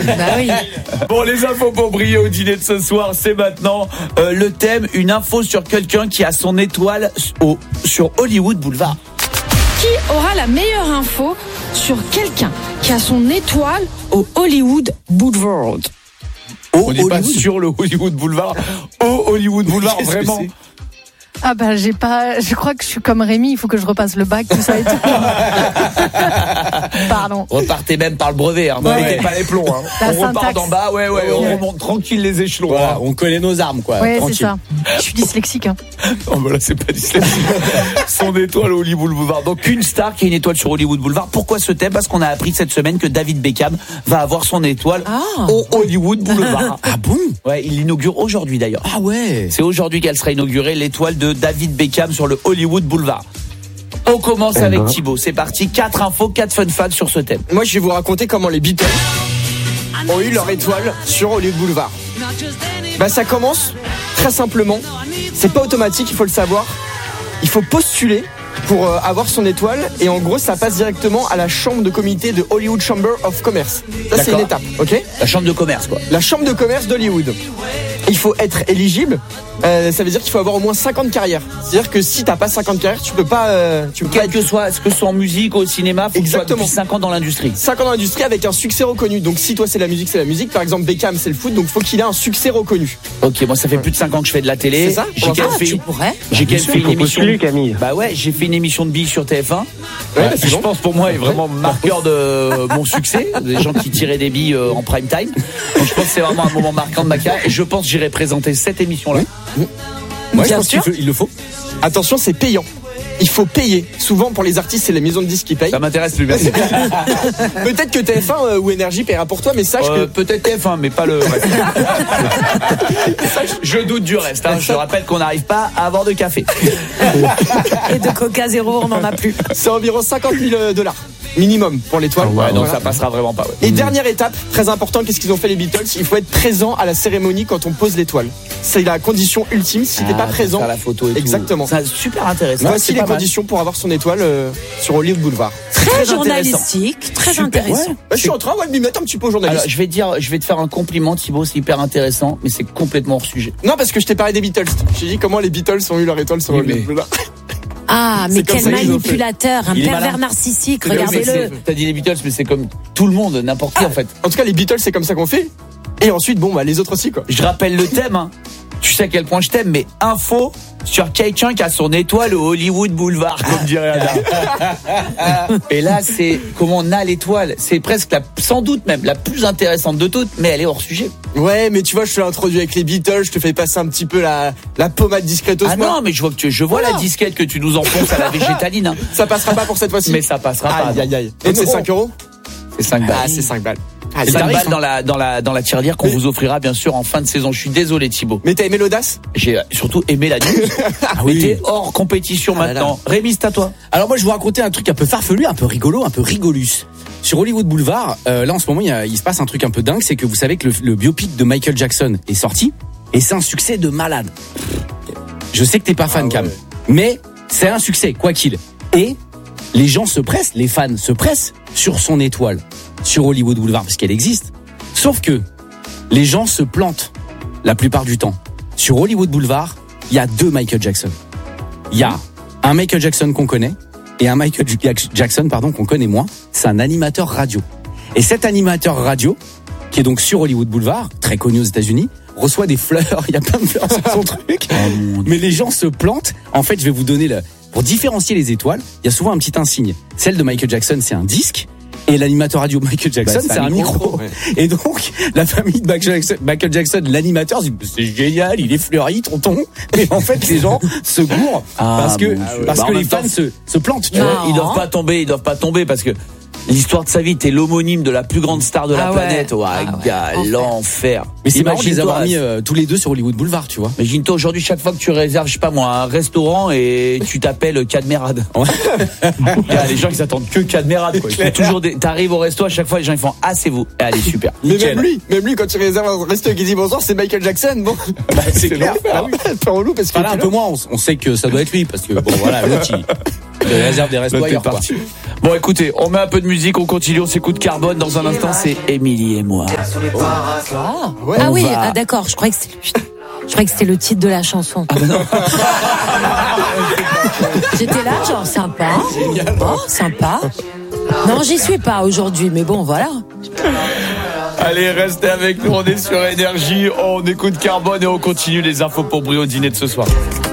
Bah oui. Bon, les infos pour briller au dîner de ce soir, c'est maintenant le thème, une info sur quelqu'un qui a son étoile sur Hollywood Boulevard. Qui aura la meilleure info sur quelqu'un qui a son étoile au Hollywood Boulevard? On n'est pas sur le Hollywood Boulevard, au Hollywood Boulevard, vraiment. Ah bah je crois que je suis comme Rémi, il faut que je repasse le bac, tout ça et tout. Pardon. Repartez même par le brevet, hein. Ouais. Mettez pas les plombs, hein. La On repart syntaxe. d'en bas, ouais, on remonte tranquille les échelons. Voilà, Hein. on connaît nos armes, quoi. Ouais, Tranquille. c'est ça. Je suis dyslexique, hein. Oh, bah là, c'est pas dyslexique. Son étoile au Hollywood Boulevard. Donc, une star qui a une étoile sur Hollywood Boulevard. Pourquoi ce thème? Parce qu'on a appris cette semaine que David Beckham va avoir son étoile au Hollywood Boulevard. Ah bon? Ouais, il l'inaugure aujourd'hui d'ailleurs. Ah ouais. C'est aujourd'hui qu'elle sera inaugurée, l'étoile de David Beckham sur le Hollywood Boulevard. On commence avec Thibaut. C'est parti, 4 infos, 4 fun facts sur ce thème. Moi, je vais vous raconter comment les Beatles ont eu leur étoile sur Hollywood Boulevard. Bah, ça commence très simplement. C'est pas automatique, il faut le savoir. Il faut postuler pour avoir son étoile, et en gros, ça passe directement à la chambre de comité de Hollywood Chamber of Commerce. Ça, c'est une étape, ok? La chambre de commerce, quoi. La chambre de commerce d'Hollywood. Il faut être éligible. Ça veut dire qu'il faut avoir au moins 50 carrières. C'est-à-dire que si t'as pas 50 carrières, tu peux pas. Quel que soit, ce que ce soit en musique, au cinéma, faut que tu sois Exactement. depuis 5 ans dans l'industrie. 5 ans dans l'industrie avec un succès reconnu. Donc si toi c'est la musique, c'est la musique. Par exemple Beckham c'est le foot, donc faut qu'il ait un succès reconnu. Ok, moi ça fait plus de 5 ans que je fais de la télé. C'est ça? J'ai quand même fait, tu pourrais. j'ai quand même fait une émission. Camille. Bah ouais, j'ai fait une émission de billes sur TF1. Ouais, c'est je bon. pense pour moi est vraiment marqueur de mon succès. Des gens qui tiraient des billes en prime time. Donc je pense que c'est vraiment un moment marquant de ma carrière. Et je pense que j'irai présenter cette émission-là. Moi, je Bien pense sûr. qu'il le faut. Attention, c'est payant. Il faut payer. Souvent pour les artistes, c'est les maisons de disques qui payent. Ça m'intéresse lui, merci. Peut-être que TF1 ou Énergie paiera pour toi, mais sache que Peut-être TF1, mais pas le reste. Je doute du reste. Hein. Je rappelle qu'on n'arrive pas à avoir de café. Et de Coca Zéro, on n'en a plus. c'est environ $50,000 minimum pour l'étoile. Ouais, donc Voilà. ça passera vraiment pas. Ouais. Et dernière étape, très important, qu'est-ce qu'ils ont fait les Beatles? Il faut être présent à la cérémonie quand on pose l'étoile. C'est la condition ultime. Si t'es pas présent, Faire la photo et tout. Exactement. C'est super intéressant. voici C'est les pas mal. conditions pour avoir son étoile sur Hollywood Boulevard. Très intéressant. journalistique, très Super, intéressant. ouais. Je suis en train de m'y mettre un petit peu au journaliste. Alors, je vais te faire un compliment, Thibaut, c'est hyper intéressant, mais c'est complètement hors sujet. Non, parce que je t'ai parlé des Beatles. J'ai dit comment les Beatles ont eu leur étoile sur Oui, Hollywood mais- Boulevard. Ah, mais C'est comme quel ça qu'ils ont manipulateur, un Il est pervers malin. narcissique, Mais regardez-le. c'est- T'as dit les Beatles, mais c'est comme tout le monde, n'importe qui en fait. En tout cas, les Beatles, c'est comme ça qu'on fait. Et ensuite, bon, bah, les autres aussi, quoi. Je rappelle le thème, hein. Tu sais à quel point je t'aime, mais info sur quelqu'un qui a son étoile au Hollywood Boulevard, comme dirait Adam. Et là, c'est comment on a l'étoile. C'est presque sans doute même la plus intéressante de toutes, mais elle est hors sujet. Ouais, mais tu vois, je te l'ai introduit avec les Beatles, je te fais passer un petit peu la pommade discretos. Ah non, mais je vois Voilà. la disquette que tu nous enfonces à la végétaline, hein. Ça passera pas pour cette fois-ci. Mais ça passera pas. Aïe, aïe, aïe. Donc c'est 5 euros? C'est 5 balles. Ah, c'est 5 balles. Ah, C'est les 5 tarifs, balles hein. dans la tirelire qu'on vous offrira bien sûr en fin de saison. Je suis désolé Thibaut. Mais t'as aimé l'audace? J'ai surtout aimé la news. oui. Mais t'es hors compétition Ah là là. maintenant. Rémi, c'est à toi. Alors moi, je vais vous raconter un truc un peu farfelu, un peu rigolo, un peu rigolus. Sur Hollywood Boulevard, là en ce moment, il se passe un truc un peu dingue, c'est que vous savez que le biopic de Michael Jackson est sorti, et c'est un succès de malade. Je sais que t'es pas fan, ouais. Cam, mais c'est un succès, quoi qu'il. Et les gens se pressent, les fans se pressent sur son étoile, sur Hollywood Boulevard, parce qu'elle existe. Sauf que les gens se plantent la plupart du temps. Sur Hollywood Boulevard, il y a 2 Michael Jackson. Il y a un Michael Jackson qu'on connaît et un Michael Jackson qu'on connaît moins. C'est un animateur radio. Et cet animateur radio, qui est donc sur Hollywood Boulevard, très connu aux États-Unis, reçoit des fleurs. Il y a plein de fleurs sur son truc. Mais les gens se plantent. En fait, je vais vous donner pour différencier les étoiles, il y a souvent un petit insigne. Celle de Michael Jackson, c'est un disque. Et l'animateur radio Michael Jackson, c'est un micro. ouais. Et donc, la famille de Michael Jackson, l'animateur, dit, c'est génial, il est fleuri, tonton. Mais en fait, les gens se gourrent parce que En les même temps, fans se plantent. Tu Non. vois. Ils doivent pas tomber parce que l'histoire de sa vie, t'es l'homonyme de la plus grande star de la Ah ouais. planète. Ouais, Ah ouais. gars, Enfer. l'enfer. Mais c'est marrant de les Imagine-toi, avoir mis tous les deux sur Hollywood Boulevard, tu vois. Imagine-toi aujourd'hui, chaque fois que tu réserves, je sais pas moi, un restaurant et tu t'appelles Cadmerade. Les gens, ils attendent que Cadmerade, quoi. Ils font toujours t'arrives au resto, à chaque fois, les gens, ils font, ah, c'est vous. Allez, super. Mais Nickel. même lui, quand tu réserves un resto et qu'il dit bonsoir, c'est Michael Jackson, bon. C'est clair. l'enfer. Ah oui. C'est relou parce que. Enfin, là, un peu moins, on sait que ça doit être lui, parce que bon, voilà, l'autre, te réserve des restos ailleurs, quoi. Bon, écoutez, on met un peu de musique, on continue, on s'écoute Carbone. Dans un instant, c'est Émilie et moi. Ah oui, d'accord, je croyais que c'était le titre de la chanson. Ah ben non. J'étais là, genre sympa. Oh, sympa. Non, j'y suis pas aujourd'hui, mais bon, voilà. Allez, restez avec nous, on est sur Énergie, on écoute Carbone et on continue les infos pour Brio au dîner de ce soir.